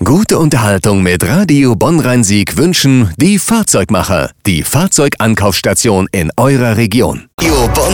Gute Unterhaltung mit Radio Bonn-Rhein-Sieg wünschen die Fahrzeugmacher, die Fahrzeugankaufstation in eurer Region. Radio Bonn